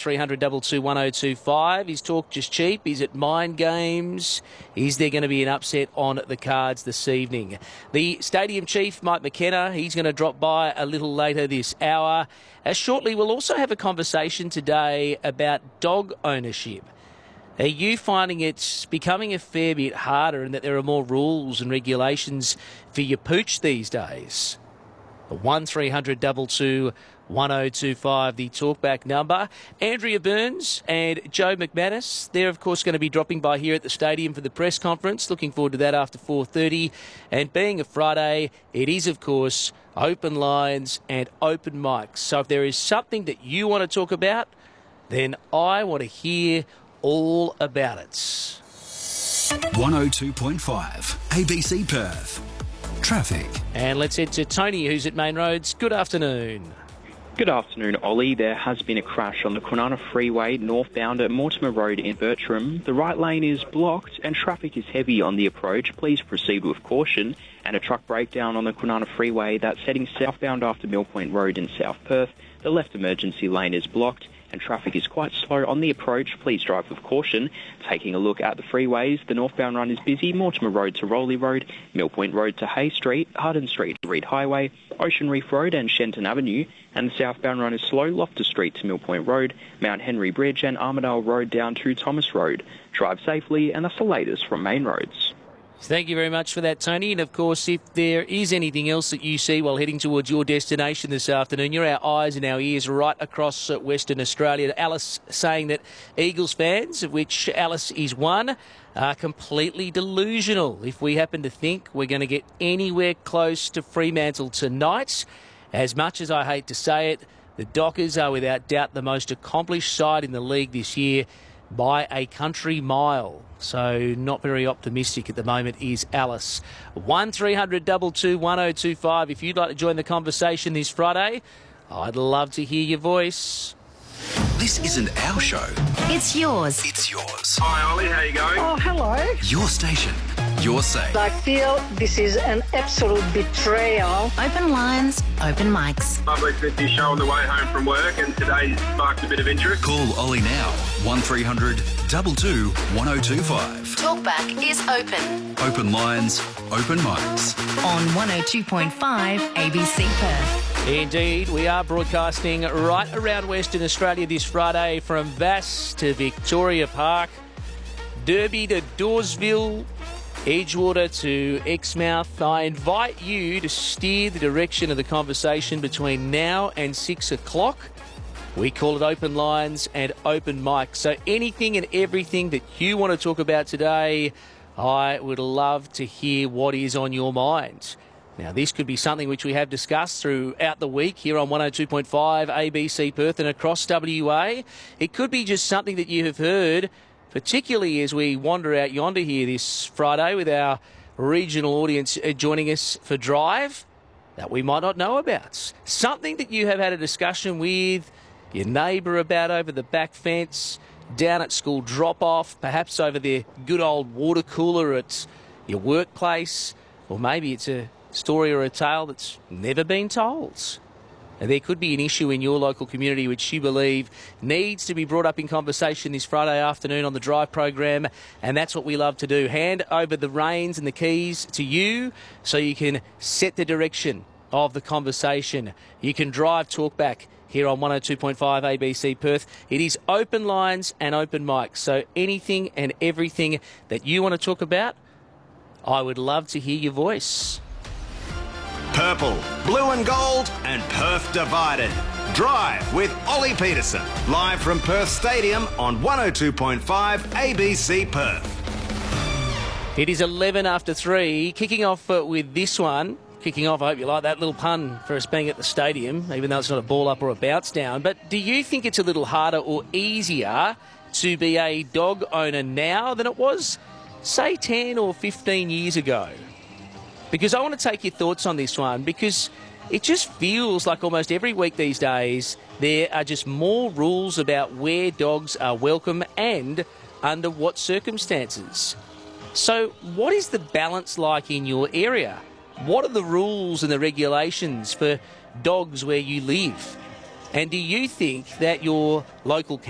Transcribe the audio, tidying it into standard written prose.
1300 22 1025. Is talk just cheap? Is it mind games? Is there going to be an upset on the cards this evening? The stadium chief, Mike McKenna, he's going to drop by a little later this hour. As shortly, we'll also have a conversation today about dog ownership. Are you finding it's becoming a fair bit harder and that there are more rules and regulations for your pooch these days? 1300 22 1025, the talkback number. Andrea Burns and Joe McManus, they're of course going to be dropping by here at the stadium for the press conference. Looking forward to that after 4:30. And being a Friday, it is of course open lines and open mics. So if there is something that you want to talk about, then I want to hear all about it. 102.5 ABC Perth. Traffic. And let's head to Tony, who's at Main Roads. Good afternoon. Good afternoon, Ollie. There has been a crash on the Kwinana Freeway northbound at Mortimer Road in Bertram. The right lane is blocked and traffic is heavy on the approach. Please proceed with caution. And a truck breakdown on the Kwinana Freeway that's heading southbound after Mill Point Road in South Perth. The left emergency lane is blocked and traffic is quite slow on the approach. Please drive with caution. Taking a look at the freeways, the northbound run is busy. Mortimer Road to Rowley Road, Mill Point Road to Hay Street, Hardin Street to Reed Highway, Ocean Reef Road and Shenton Avenue, and the southbound run is slow. Loftus Street to Mill Point Road, Mount Henry Bridge and Armidale Road down to Thomas Road. Drive safely, and that's the latest from Main Roads. Thank you very much for that, Tony. And, of course, if there is anything else that you see while heading towards your destination this afternoon, you're our eyes and our ears right across Western Australia. Alice saying that Eagles fans, of which Alice is one, are completely delusional if we happen to think we're going to get anywhere close to Fremantle tonight. As much as I hate to say it, the Dockers are without doubt the most accomplished side in the league this year by a country mile. So not very optimistic at the moment is Alice. 1300 22 1025. If you'd like to join the conversation this Friday, I'd love to hear your voice. This isn't our show. It's yours. It's yours. Hi, Ollie. How you going? Oh, hello. Your station. Your say. I feel this is an absolute betrayal. Open lines, open mics. Lovely to do show on the way home from work, and today sparked a bit of interest. Call Ollie now. 1300 22 1025. Talkback is open. Open lines, open mics. On 102.5 ABC Perth. Indeed, we are broadcasting right around Western Australia this Friday from Bass to Victoria Park, Derby to Dawesville, Edgewater to Exmouth. I invite you to steer the direction of the conversation between now and 6 o'clock. We call it open lines and open mics. So anything and everything that you want to talk about today, I would love to hear what is on your mind. Now, this could be something which we have discussed throughout the week here on 102.5 ABC Perth and across WA. It could be just something that you have heard, particularly as we wander out yonder here this Friday with our regional audience joining us for Drive, that we might not know about. Something that you have had a discussion with your neighbour about over the back fence, down at school drop-off, perhaps over the good old water cooler at your workplace, or maybe it's a story or a tale that's never been told. And there could be an issue in your local community which you believe needs to be brought up in conversation this Friday afternoon on the Drive program, and that's what we love to do. Hand over the reins and the keys to you so you can set the direction of the conversation. You can drive talkback here on 102.5 ABC Perth. It is open lines and open mics, so anything and everything that you want to talk about, I would love to hear your voice. Purple, blue and gold, and Perth divided. Drive with Ollie Peterson, live from Perth Stadium on 102.5 ABC Perth. It is 11 after 3, kicking off with this one. Kicking off, I hope you like that little pun for us being at the stadium, even though it's not a ball up or a bounce down. But do you think it's a little harder or easier to be a dog owner now than it was, say, 10 or 15 years ago? Because I want to take your thoughts on this one, because it just feels like almost every week these days there are just more rules about where dogs are welcome and under what circumstances. So what is the balance like in your area? What are the rules and the regulations for dogs where you live? And do you think that your local